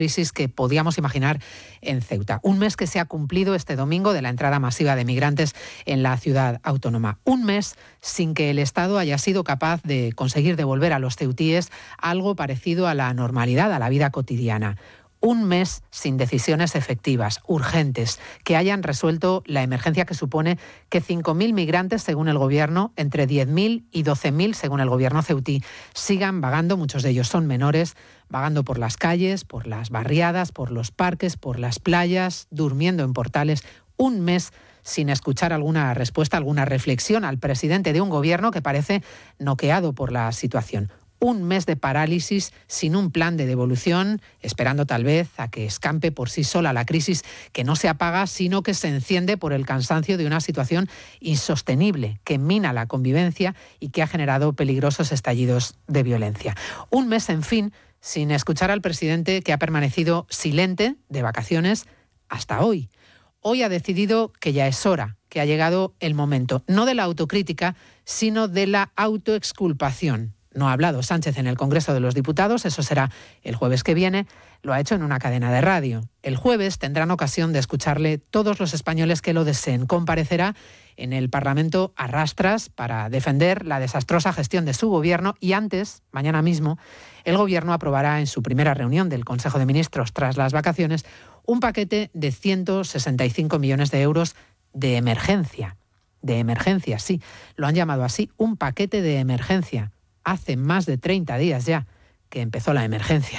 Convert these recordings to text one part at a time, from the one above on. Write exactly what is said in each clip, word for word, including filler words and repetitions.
crisis que podíamos imaginar en Ceuta. Un mes que se ha cumplido este domingo de la entrada masiva de migrantes en la ciudad autónoma. Un mes sin que el Estado haya sido capaz de conseguir devolver a los ceutíes algo parecido a la normalidad, a la vida cotidiana. Un mes sin decisiones efectivas, urgentes, que hayan resuelto la emergencia que supone que cinco mil migrantes, según el Gobierno, entre diez mil y doce mil, según el Gobierno ceutí, sigan vagando, muchos de ellos son menores, vagando por las calles, por las barriadas, por los parques, por las playas, durmiendo en portales. Un mes sin escuchar alguna respuesta, alguna reflexión al presidente de un Gobierno que parece noqueado por la situación. Un mes de parálisis sin un plan de devolución, esperando tal vez a que escampe por sí sola la crisis que no se apaga, sino que se enciende por el cansancio de una situación insostenible que mina la convivencia y que ha generado peligrosos estallidos de violencia. Un mes, en fin, sin escuchar al presidente, que ha permanecido silente de vacaciones hasta hoy. Hoy ha decidido que ya es hora, que ha llegado el momento, no de la autocrítica, sino de la autoexculpación. No ha hablado Sánchez en el Congreso de los Diputados, eso será el jueves que viene, lo ha hecho en una cadena de radio. El jueves tendrán ocasión de escucharle todos los españoles que lo deseen. Comparecerá en el Parlamento a rastras para defender la desastrosa gestión de su gobierno y antes, mañana mismo, el Gobierno aprobará en su primera reunión del Consejo de Ministros tras las vacaciones un paquete de ciento sesenta y cinco millones de euros de emergencia. De emergencia, sí, lo han llamado así, un paquete de emergencia. Hace más de treinta días ya que empezó la emergencia.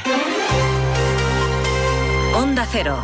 Onda Cero.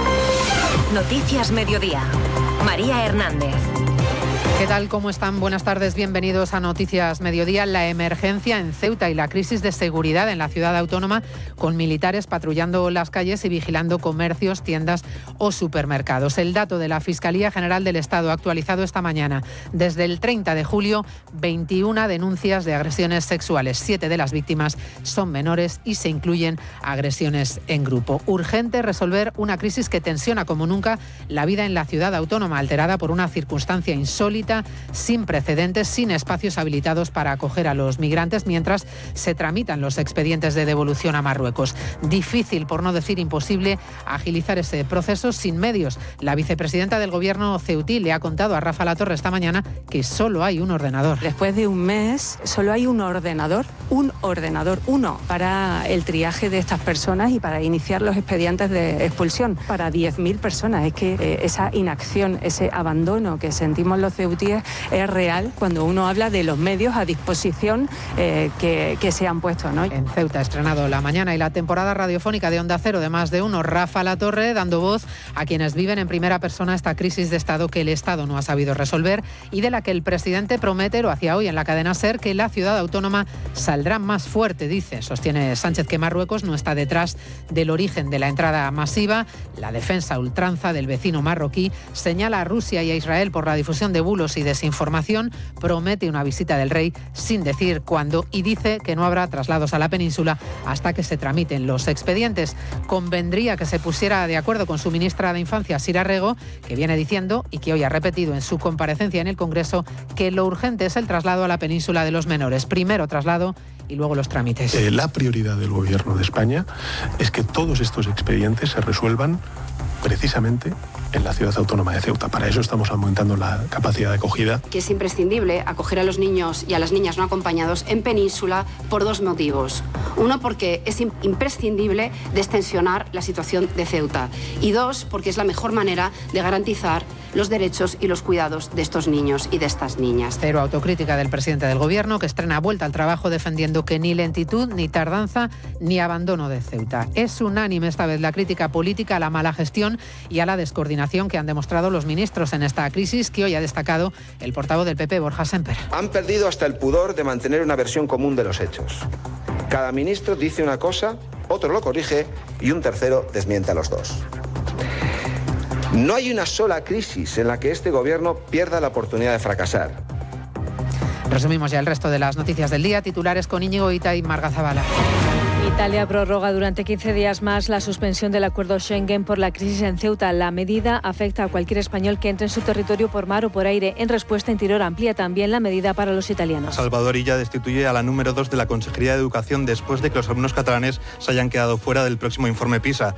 Noticias Mediodía. María Hernández. ¿Qué tal? ¿Cómo están? Buenas tardes, bienvenidos a Noticias Mediodía. La emergencia en Ceuta y la crisis de seguridad en la ciudad autónoma, con militares patrullando las calles y vigilando comercios, tiendas o supermercados. El dato de la Fiscalía General del Estado actualizado esta mañana. Desde el treinta de julio, veintiuna denuncias de agresiones sexuales. Siete de las víctimas son menores y se incluyen agresiones en grupo. Urgente resolver una crisis que tensiona como nunca la vida en la ciudad autónoma, alterada por una circunstancia insólita, sin precedentes, sin espacios habilitados para acoger a los migrantes mientras se tramitan los expedientes de devolución a Marruecos. Difícil, por no decir imposible, agilizar ese proceso sin medios. La vicepresidenta del Gobierno ceutí le ha contado a Rafa Latorre esta mañana que solo hay un ordenador. Después de un mes, solo hay un ordenador, un ordenador, uno, para el triaje de estas personas y para iniciar los expedientes de expulsión para diez mil personas. Es que eh, esa inacción, ese abandono que sentimos los ceutíes es real cuando uno habla de los medios a disposición eh, que, que se han puesto, ¿no? En Ceuta ha estrenado La Mañana y la temporada radiofónica de Onda Cero de Más de Uno. Rafa Latorre dando voz a quienes viven en primera persona esta crisis de Estado que el Estado no ha sabido resolver y de la que el presidente promete, lo hacía hoy en la cadena SER, que la ciudad autónoma saldrá más fuerte, dice. Sostiene Sánchez que Marruecos no está detrás del origen de la entrada masiva. La defensa a ultranza del vecino marroquí señala a Rusia y a Israel por la difusión de bulos y desinformación, promete una visita del rey sin decir cuándo y dice que no habrá traslados a la península hasta que se tramiten los expedientes. Convendría que se pusiera de acuerdo con su ministra de Infancia, Sira Rego, que viene diciendo y que hoy ha repetido en su comparecencia en el Congreso que lo urgente es el traslado a la península de los menores. Primero traslado y luego los trámites. Eh, la prioridad del Gobierno de España es que todos estos expedientes se resuelvan precisamente en la ciudad autónoma de Ceuta. Para eso estamos aumentando la capacidad de acogida. Que es imprescindible acoger a los niños y a las niñas no acompañados en península por dos motivos. Uno, porque es imprescindible destensionar la situación de Ceuta. Y dos, porque es la mejor manera de garantizar los derechos y los cuidados de estos niños y de estas niñas. Cero autocrítica del presidente del Gobierno, que estrena vuelta al trabajo defendiendo que ni lentitud, ni tardanza, ni abandono de Ceuta. Es unánime esta vez la crítica política a la mala gestión y a la descoordinación que han demostrado los ministros en esta crisis, que hoy ha destacado el portavoz del P P, Borja Sémper. Han perdido hasta el pudor de mantener una versión común de los hechos. Cada ministro dice una cosa, otro lo corrige y un tercero desmiente a los dos. No hay una sola crisis en la que este gobierno pierda la oportunidad de fracasar. Resumimos ya el resto de las noticias del día. Titulares con Íñigo Ita y Marga Zabala. Italia prorroga durante quince días más la suspensión del acuerdo Schengen por la crisis en Ceuta. La medida afecta a cualquier español que entre en su territorio por mar o por aire. En respuesta, Interior amplía también la medida para los italianos. Salvador Illa destituye a la número dos de la Consejería de Educación después de que los alumnos catalanes se hayan quedado fuera del próximo informe PISA.